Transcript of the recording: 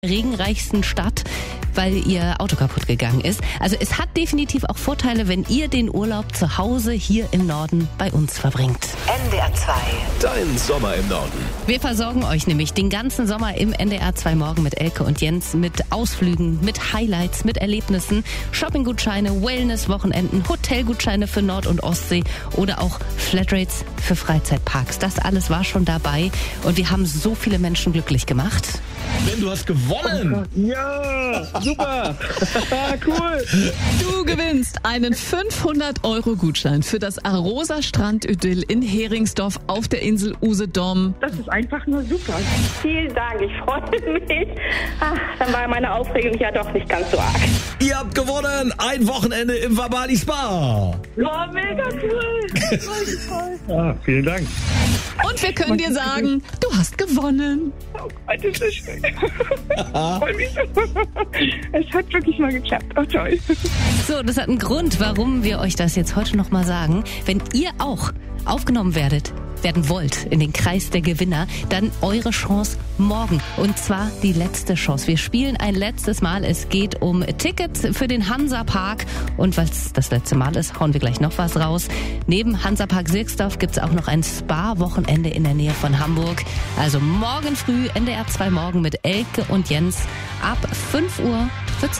regenreichsten Stadt, weil ihr Auto kaputt gegangen ist. Also es hat definitiv auch Vorteile, wenn ihr den Urlaub zu Hause hier im Norden bei uns verbringt. NDR 2. Dein Sommer im Norden. Wir versorgen euch nämlich den ganzen Sommer im NDR 2 Morgen mit Elke und Jens, mit Ausflügen, mit Highlights, mit Erlebnissen, Shoppinggutscheine, Wellness-Wochenenden, Hotelgutscheine für Nord- und Ostsee oder auch Flatrates für Freizeitparks. Das alles war schon dabei und wir haben so viele Menschen glücklich gemacht. Ben, du hast gewonnen! Ja, super! Cool! Du gewinnst einen 500-Euro-Gutschein für das Arosa Strand-Idyll in Heringsdorf auf der Insel Usedom. Das ist einfach nur super. Vielen Dank, ich freue mich. Dann war meine Aufregung ja doch nicht ganz so arg. Ihr habt gewonnen! Ein Wochenende im Vabali Spa! Oh, mega cool! Voll toll. Vielen Dank. Und wir können dir sagen, du hast gewonnen. Oh Gott, das ist schön. Freue mich so. Es hat wirklich mal geklappt. Oh, toll. So, das hat einen Grund, warum wir euch das jetzt heute nochmal sagen. Wenn ihr auch aufgenommen werden wollt in den Kreis der Gewinner, dann eure Chance morgen. Und zwar die letzte Chance. Wir spielen ein letztes Mal. Es geht um Tickets für den Hansapark. Und weil es das letzte Mal ist, hauen wir gleich noch was raus. Neben Hansapark Sirksdorf gibt es auch noch ein Spa-Wochenende in der Nähe von Hamburg. Also morgen früh NDR 2 Morgen mit Elke und Jens ab 5 Uhr